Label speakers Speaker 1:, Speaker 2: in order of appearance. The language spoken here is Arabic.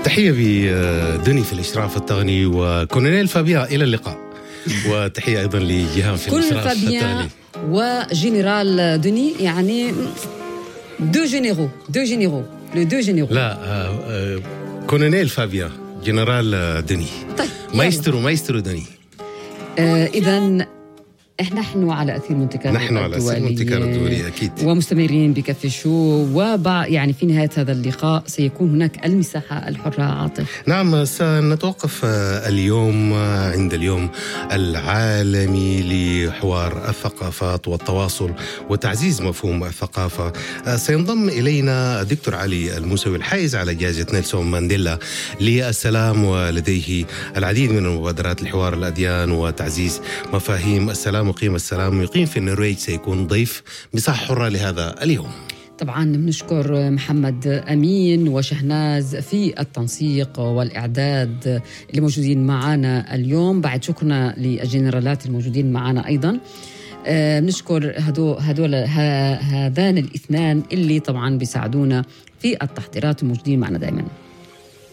Speaker 1: تحية بدني في الإشراف التقني وكولونيل فابيان، إلى اللقاء. وتحية أيضا لجيهان في الإشراف التقني
Speaker 2: وجنرال دني، يعني دو جينيرو لو دو جينيرو.
Speaker 1: لا، كولونيل فابيان، جنرال دني.
Speaker 2: طيب
Speaker 1: مايسترو دني.
Speaker 2: إذن نحن على أثير
Speaker 1: مونتي الدولية أكيد،
Speaker 2: ومستمرين بكفي شو. يعني في نهاية هذا اللقاء سيكون هناك المساحة الحرة. عاطف،
Speaker 1: نعم، سنتوقف اليوم عند اليوم العالمي لحوار الثقافات والتواصل وتعزيز مفهوم الثقافة. سينضم إلينا الدكتور علي الموسوي الحائز على جائزة نيلسون مانديلا للسلام، ولديه العديد من المبادرات لحوار الأديان وتعزيز مفاهيم السلام وقيم السلام، ويقيم في النرويج. سيكون ضيف مساحة حرة لهذا اليوم. طبعا
Speaker 2: بنشكر محمد أمين وشهناز في التنسيق والإعداد اللي موجودين معنا اليوم، بعد شكرنا للجنرالات الموجودين معنا أيضا. بنشكر هذان الاثنان اللي طبعا بيساعدونا في التحضيرات الموجودين معنا دائما.